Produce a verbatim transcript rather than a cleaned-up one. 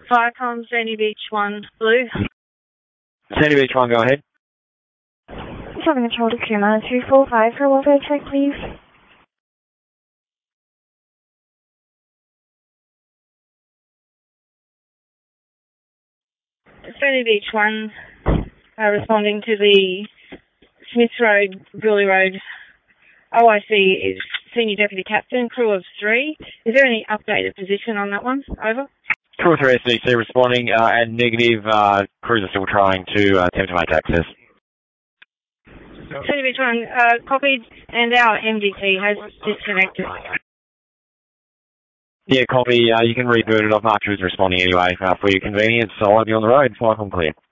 Viacom, Sandy Beach one, Blue. Sandy Beach one, go ahead. Southern Control to Kuma, two four five for a welfare check, please. Sandy Beach one, uh, responding to the Smith Road, Gooley Road. O I C is Senior Deputy Captain, crew of three. Is there any updated position on that one? Over. Crew three S D C responding, uh, and negative, uh, crews are still trying to uh, attempt to make access. Sandy Beach one, uh, copied, and our M D T has disconnected. Yeah, copy. Uh, you can reboot it. I've marked who's responding anyway uh, for your convenience. I'll have you on the road. Michael, clear.